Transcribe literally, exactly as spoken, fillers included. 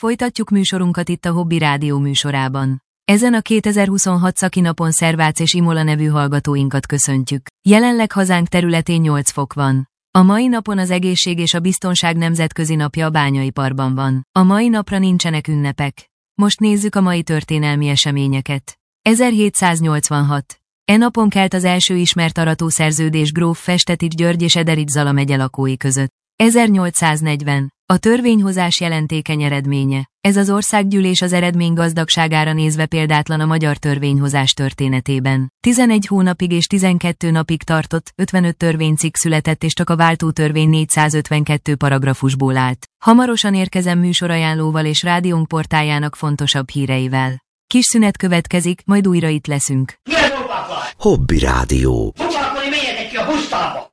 Folytatjuk műsorunkat itt a Hobby Rádió műsorában. Ezen a kétezer-huszonhat szaki napon Szervác és Imola nevű hallgatóinkat köszöntjük. Jelenleg hazánk területén nyolc fok van. A mai napon az Egészség és a Biztonság Nemzetközi Napja a bányaiparban van. A mai napra nincsenek ünnepek. Most nézzük a mai történelmi eseményeket. ezerhétszáznyolcvanhat. E napon kelt az első ismert aratószerződés gróf Festetics György és Ederich Zala megye lakói között. ezernyolcszáznegyven. A törvényhozás jelentékeny eredménye. Ez az országgyűlés az eredmény gazdagságára nézve példátlan a magyar törvényhozás történetében. tizenegy hónapig és tizenkét napig tartott, ötvenöt törvénycikk született és csak a váltótörvény négyszázötvenkettő paragrafusból állt. Hamarosan érkezem műsorajánlóval és rádiónk portájának fontosabb híreivel. Kis szünet következik, majd újra itt leszünk. Hobby Rádió. Foglalkozni, menjetek ki a pusztába!